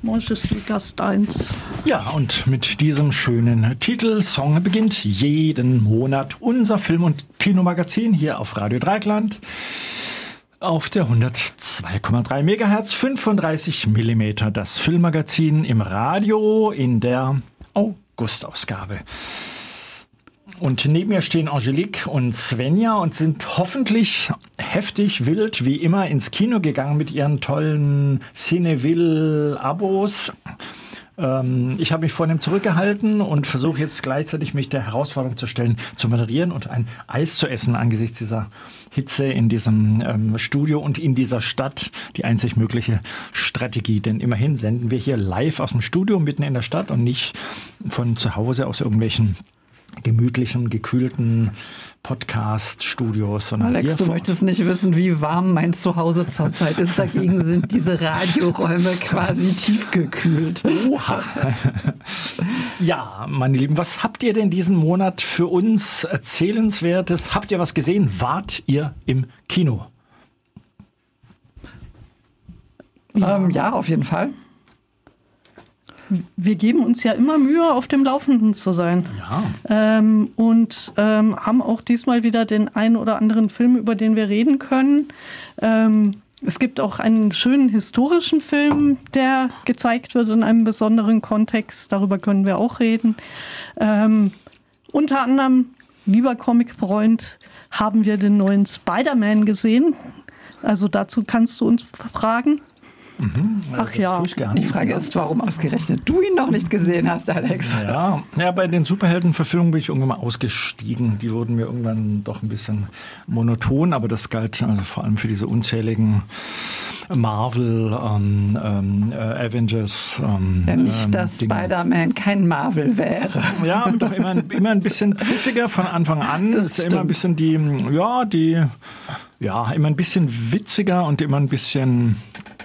Moi je suis Gast 1. Ja, und mit diesem schönen Titelsong beginnt jeden Monat unser Film- und Kinomagazin hier auf Radio Dreieckland. Auf der 102,3 MHz, 35 mm. Das Filmmagazin im Radio in der Augustausgabe. Und neben mir stehen Angelique und Svenja und sind hoffentlich heftig wild wie immer ins Kino gegangen mit ihren tollen Cineville-Abos. Ich habe mich vornehm zurückgehalten und versuche jetzt gleichzeitig mich der Herausforderung zu stellen, zu moderieren und ein Eis zu essen angesichts dieser Hitze in diesem Studio und in dieser Stadt. Die einzig mögliche Strategie, denn immerhin senden wir hier live aus dem Studio mitten in der Stadt und nicht von zu Hause aus irgendwelchen gemütlichen, gekühlten Podcast-Studios. Alex, du möchtest nicht wissen, wie warm mein Zuhause zurzeit ist. Dagegen sind diese Radioräume quasi tiefgekühlt. Oha. Ja, meine Lieben, was habt ihr denn diesen Monat für uns Erzählenswertes? Habt ihr was gesehen? Wart ihr im Kino? Ja, auf jeden Fall. Wir geben uns ja immer Mühe, auf dem Laufenden zu sein. Ja. Und haben auch diesmal wieder den einen oder anderen Film, über den wir reden können. Es gibt auch einen schönen historischen Film, der gezeigt wird in einem besonderen Kontext. Darüber können wir auch reden. Unter anderem, lieber Comicfreund, haben wir den neuen Spider-Man gesehen. Also dazu kannst du uns fragen. Ach ja, die Frage ist, warum ausgerechnet du ihn noch nicht gesehen hast, Alex. Ja, bei den Superheldenverfilmungen bin ich irgendwann mal ausgestiegen. Die wurden mir irgendwann doch ein bisschen monoton, aber das galt also vor allem für diese unzähligen Marvel, Avengers. Ja, nicht, dass Spider-Man kein Marvel wäre. Ja, aber doch immer ein bisschen pfiffiger von Anfang an. Das ist immer ein bisschen immer ein bisschen witziger und immer ein bisschen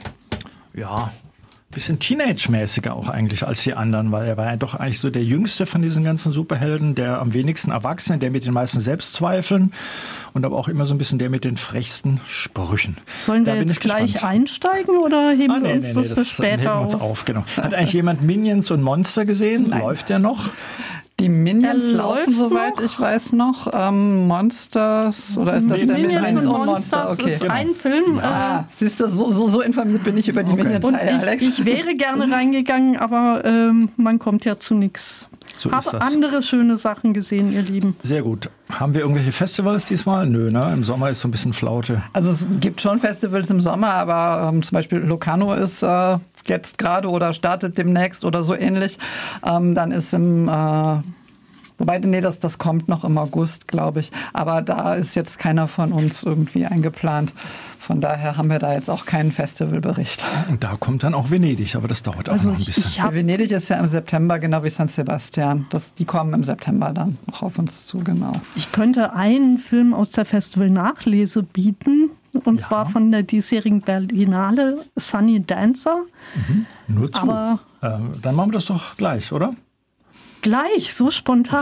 bisschen Teenage-mäßiger auch eigentlich als die anderen, weil er war ja doch eigentlich so der Jüngste von diesen ganzen Superhelden, der am wenigsten Erwachsene, der mit den meisten Selbstzweifeln und aber auch immer so ein bisschen der mit den frechsten Sprüchen. Sollen wir jetzt gleich einsteigen oder heben wir uns das für später auf? Genau. Hat eigentlich jemand Minions und Monster gesehen? Nein. Läuft der noch? Die Minions laufen, soweit ich weiß, noch. Monsters, oder ist das der Minions und Monster? Okay. Ist ein Film. Siehst du, so informiert bin ich über die Minions-Reihe, Alex. Ich wäre gerne reingegangen, aber man kommt ja zu nichts. So habe andere schöne Sachen gesehen, ihr Lieben. Sehr gut. Haben wir irgendwelche Festivals diesmal? Nö, ne? Im Sommer ist so ein bisschen Flaute. Also es gibt schon Festivals im Sommer, aber zum Beispiel Locarno ist jetzt gerade oder startet demnächst oder so ähnlich. Dann ist wobei, das kommt noch im August, glaube ich. Aber da ist jetzt keiner von uns irgendwie eingeplant. Von daher haben wir da jetzt auch keinen Festivalbericht. Und da kommt dann auch Venedig, aber das dauert auch noch ein bisschen. Venedig ist ja im September, genau wie San Sebastian. Die kommen im September dann noch auf uns zu, genau. Ich könnte einen Film aus der Festival-Nachlese bieten. Und zwar von der diesjährigen Berlinale, Sunny Dancer. Nur zu. Aber dann machen wir das doch gleich, oder? Gleich, so spontan.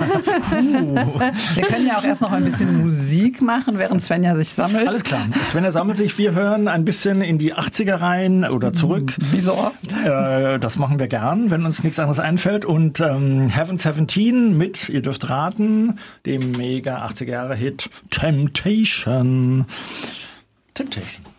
Wir können ja auch erst noch ein bisschen Musik machen, während Svenja sich sammelt. Alles klar. Svenja sammelt sich. Wir hören ein bisschen in die 80er rein oder zurück. Wie so oft. Das machen wir gern, wenn uns nichts anderes einfällt. Und Heaven 17 mit, ihr dürft raten, dem mega 80er-Jahre-Hit Temptation. Temptation.